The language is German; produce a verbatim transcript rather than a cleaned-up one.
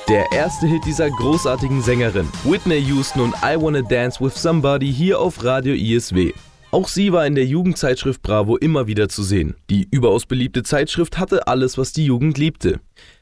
Der erste Hit dieser großartigen Sängerin, Whitney Houston und I Wanna Dance With Somebody hier auf Radio I S W. Auch sie war in der Jugendzeitschrift Bravo immer wieder zu sehen. Die überaus beliebte Zeitschrift hatte alles, was die Jugend liebte.